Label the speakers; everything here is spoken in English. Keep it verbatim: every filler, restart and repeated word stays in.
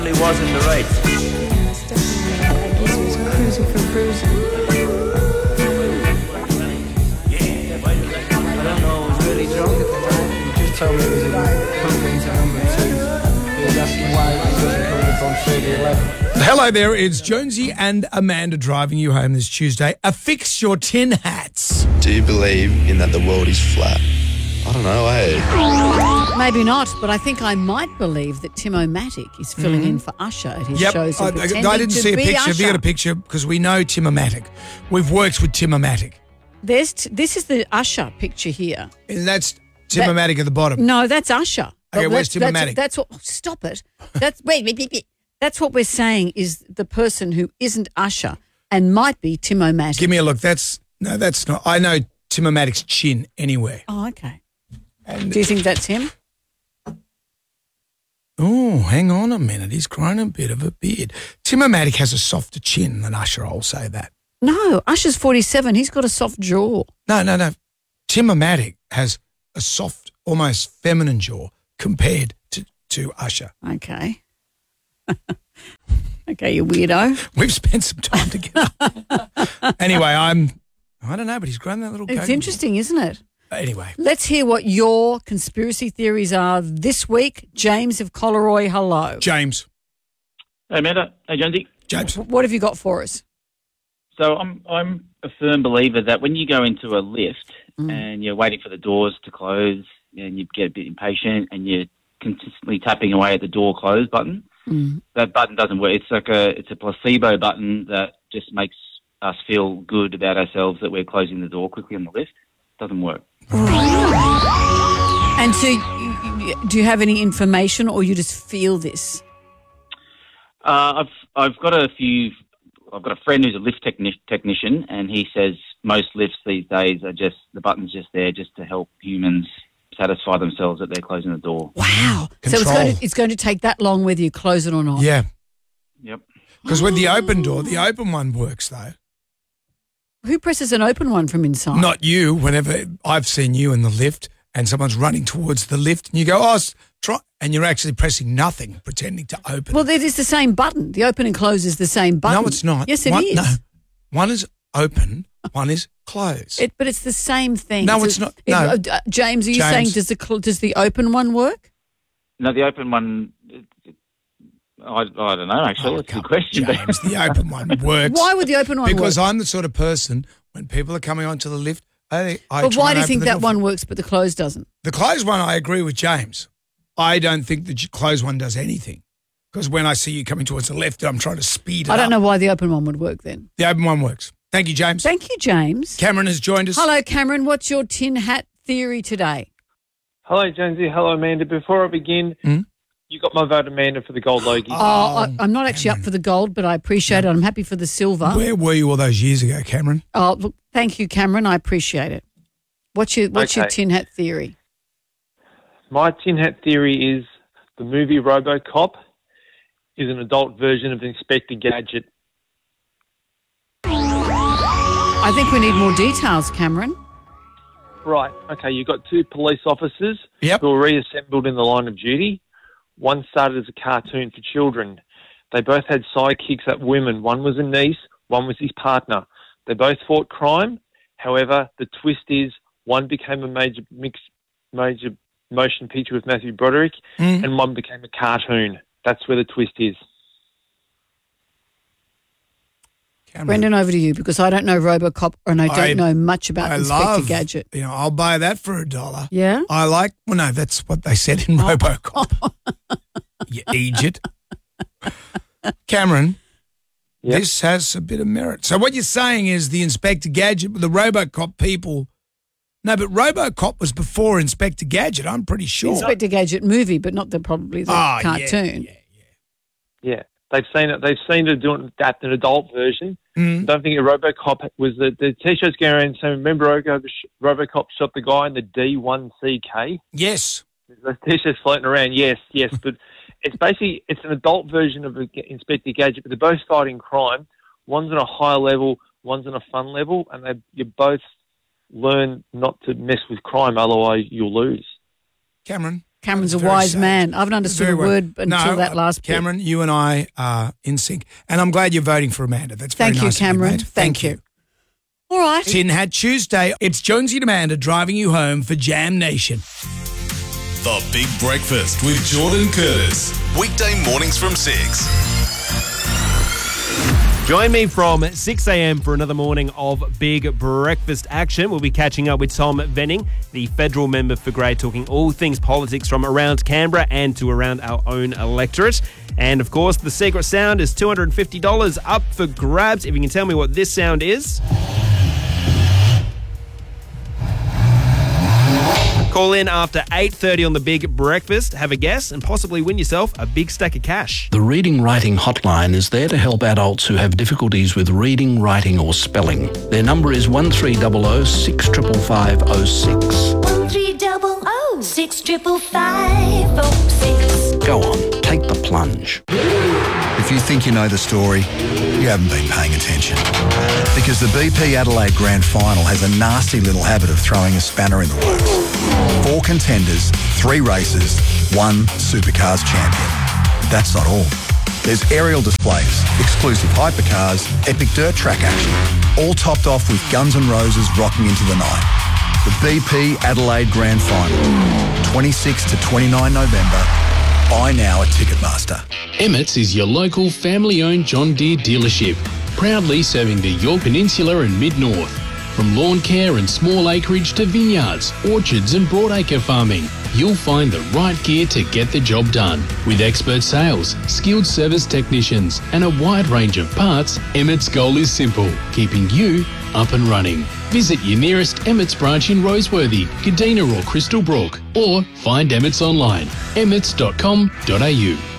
Speaker 1: He was in the race.
Speaker 2: It's definitely, I guess he was cruising for cruising.
Speaker 1: I don't know, I was really drunk at the time.
Speaker 3: You just told me it was in Philippines at number two. He was asking why he wasn't coming up on Friday eleven.
Speaker 4: Hello there, it's Jonesy and Amanda driving you home this Tuesday. Affix your tin hats.
Speaker 5: Do you believe in that the world is flat? I don't know, eh?
Speaker 6: Maybe not, but I think I might believe that Tim-O-Matic is filling mm-hmm. in for Usher at his
Speaker 4: yep.
Speaker 6: shows.
Speaker 4: I, I didn't
Speaker 6: to
Speaker 4: see a picture.
Speaker 6: Usher.
Speaker 4: Have you got a picture? Because we know Tim-O-Matic. We've worked with Tim-O-Matic.
Speaker 6: There's t- this is the Usher picture here.
Speaker 4: And that's Tim-O-Matic at the bottom.
Speaker 6: No, that's Usher.
Speaker 4: Okay,
Speaker 6: But
Speaker 4: where's
Speaker 6: that's,
Speaker 4: Tim-O-Matic?
Speaker 6: That's, that's what. Oh, stop it. That's wait, wait, wait, wait. That's what we're saying is the person who isn't Usher and might be Tim-O-Matic.
Speaker 4: Give me a look. That's no, that's not. I know Tim-O-Matic's chin anywhere.
Speaker 6: Oh, okay.
Speaker 4: And
Speaker 6: do you think that's him?
Speaker 4: Oh, hang on a minute. He's grown a bit of a beard. Tim-O-Matic has a softer chin than Usher, I'll say that.
Speaker 6: No, Usher's forty-seven. He's got a soft jaw.
Speaker 4: No, no, no. Tim-O-Matic has a soft, almost feminine jaw compared to, to Usher.
Speaker 6: Okay. Okay, you weirdo.
Speaker 4: We've spent some time together. Anyway, I'm, I don't know, but he's grown that little
Speaker 6: It's
Speaker 4: coat.
Speaker 6: interesting, isn't it?
Speaker 4: Anyway.
Speaker 6: Let's hear what your conspiracy theories are this week. James of Collaroy, hello.
Speaker 4: James.
Speaker 7: Hey, Amanda. Hey, Jonesy.
Speaker 4: James.
Speaker 6: What have you got for us?
Speaker 7: So I'm I'm a firm believer that when you go into a lift
Speaker 6: Mm.
Speaker 7: and you're waiting for the doors to close and you get a bit impatient and you're consistently tapping away at the door close button,
Speaker 6: Mm.
Speaker 7: that button doesn't work. It's like a it's a placebo button that just makes us feel good about ourselves that we're closing the door quickly on the lift. Doesn't work.
Speaker 6: And so you, you, do you have any information or you just feel this?
Speaker 7: Uh, I've I've got a few. I've got a friend who's a lift techni- technician, and he says most lifts these days are just the button's just there just to help humans satisfy themselves that they're closing the door.
Speaker 6: Wow! So it's going to it's going to take that long whether you close it or not.
Speaker 4: Yeah.
Speaker 7: Yep.
Speaker 4: Because with the open door, the open one works though.
Speaker 6: Who presses an open one from inside?
Speaker 4: Not you. Whenever I've seen you in the lift and someone's running towards the lift and you go, oh, try, and you're actually pressing nothing, pretending to open.
Speaker 6: Well, it is the same button. The open and close is the same button.
Speaker 4: No, it's not.
Speaker 6: Yes, it
Speaker 4: one,
Speaker 6: is.
Speaker 4: No, one is open, one is closed.
Speaker 6: It, but it's the same thing.
Speaker 4: No,
Speaker 6: it's,
Speaker 4: it's
Speaker 6: a,
Speaker 4: not.
Speaker 6: It,
Speaker 4: No.
Speaker 6: uh, James, are you
Speaker 4: James.
Speaker 6: saying does the cl- does the open one work?
Speaker 7: No, the open one. It, it, I, I don't know. Actually,
Speaker 4: Oh,
Speaker 7: that's a
Speaker 4: come
Speaker 7: good question.
Speaker 4: on, James, the open one works.
Speaker 6: Why would the open one
Speaker 4: Because
Speaker 6: work?
Speaker 4: I'm the sort of person when people are coming onto the lift, I, I
Speaker 6: But
Speaker 4: try
Speaker 6: why
Speaker 4: and
Speaker 6: do you
Speaker 4: open
Speaker 6: think
Speaker 4: the
Speaker 6: that
Speaker 4: door.
Speaker 6: one works but the close doesn't?
Speaker 4: The closed one, I agree with James. I don't think the closed one does anything. Because when I see you coming towards the left, I'm trying to speed it
Speaker 6: I don't
Speaker 4: up.
Speaker 6: know why the open one would work then.
Speaker 4: The open one works. Thank you, James.
Speaker 6: Thank you, James.
Speaker 4: Cameron has joined us.
Speaker 6: Hello, Cameron. What's your tin hat theory today?
Speaker 3: Hello, Jonesy. Hello, Amanda. Before I begin,
Speaker 4: Hmm?
Speaker 3: you got my vote, Amanda, for the gold Logie.
Speaker 6: Oh, I, I'm not actually up for the gold, but I appreciate it. I'm happy for the silver.
Speaker 4: Where were you all those years ago, Cameron?
Speaker 6: Oh, look, thank you, Cameron. I appreciate it. What's your What's your
Speaker 3: Okay.
Speaker 6: tin hat theory?
Speaker 3: My tin hat theory is the movie RoboCop is an adult version of Inspector Gadget.
Speaker 6: I think we need more details, Cameron.
Speaker 3: Right. Okay, you've got two police officers
Speaker 4: Yep.
Speaker 3: who were reassembled in the line of duty. One started as a cartoon for children. They both had sidekicks that women. One was a niece, one was his partner. They both fought crime. However, the twist is one became a major mixed, major motion picture with Matthew Broderick,
Speaker 4: Mm.
Speaker 3: and one became a cartoon. That's where the twist is.
Speaker 4: Cameron.
Speaker 6: Brendan, over to you because I don't know RoboCop and I don't
Speaker 4: I-
Speaker 6: know much about
Speaker 4: I
Speaker 6: Inspector
Speaker 4: love,
Speaker 6: Gadget.
Speaker 4: You know, I'll buy that for a dollar.
Speaker 6: Yeah?
Speaker 4: I like, well, no, that's what they said in RoboCop. You idiot. Cameron,
Speaker 3: Yep.
Speaker 4: this has a bit of merit. So what you're saying is the Inspector Gadget, the RoboCop people. No, but RoboCop was before Inspector Gadget, I'm pretty sure.
Speaker 6: Inspector Gadget movie, but not the probably the
Speaker 4: Ah, yeah,
Speaker 6: cartoon.
Speaker 4: yeah,
Speaker 3: Yeah, they've seen it. They've seen it doing that an adult version.
Speaker 4: Mm.
Speaker 3: I don't think a RoboCop was the the T-shirts going around saying, "Remember, Robo- RoboCop shot the guy in the D one C K."
Speaker 4: Yes.
Speaker 3: There's T-shirts floating around. Yes, yes, but it's basically it's an adult version of Inspector Gadget, but they're both fighting crime. One's on a higher level, one's on a fun level, and they you both learn not to mess with crime, otherwise you'll lose.
Speaker 4: Cameron,
Speaker 6: Cameron's a
Speaker 4: Very
Speaker 6: wise
Speaker 4: sad.
Speaker 6: man. I haven't understood
Speaker 4: Very
Speaker 6: a
Speaker 4: well.
Speaker 6: word until
Speaker 4: No,
Speaker 6: that
Speaker 4: uh,
Speaker 6: last bit.
Speaker 4: Cameron, you and I are in sync. And I'm glad you're voting for Amanda. That's very
Speaker 6: Thank you,
Speaker 4: nice of
Speaker 6: Cameron.
Speaker 4: mate.
Speaker 6: Thank you. All right.
Speaker 4: Tin Hat Tuesday. It's Jonesy and Amanda driving you home for Jam Nation.
Speaker 8: The Big Breakfast with Jordan Curtis. Weekday mornings from six.
Speaker 9: Join me from six a.m. for another morning of Big Breakfast action. We'll be catching up with Tom Venning, the federal member for Grey, talking all things politics from around Canberra and to around our own electorate. And, of course, the secret sound is two hundred fifty dollars up for grabs. If you can tell me what this sound is. Call in after eight thirty on the Big Breakfast, have a guess, and possibly win yourself a big stack of cash.
Speaker 10: The Reading Writing Hotline is there to help adults who have difficulties with reading, writing or spelling. Their number is one three zero zero six five five zero six.
Speaker 11: one three zero zero six five five zero six.
Speaker 10: Go on, take the plunge.
Speaker 12: If you think you know the story, you haven't been paying attention. Because the B P Adelaide Grand Final has a nasty little habit of throwing a spanner in the works. Four contenders, three races, one Supercars champion. That's not all. There's aerial displays, exclusive hypercars, epic dirt track action, all topped off with Guns N' Roses rocking into the night. The B P Adelaide Grand Final, twenty-sixth to twenty-ninth November. Buy now at Ticketmaster.
Speaker 13: Emmett's is your local family-owned John Deere dealership, proudly serving the Yorke Peninsula and Mid-North. From lawn care and small acreage to vineyards, orchards and broadacre farming, you'll find the right gear to get the job done. With expert sales, skilled service technicians and a wide range of parts, Emmett's goal is simple, keeping you up and running. Visit your nearest Emmett's branch in Roseworthy, Kadina or Crystal Brook, or find Emmett's online, emmets dot com dot a u.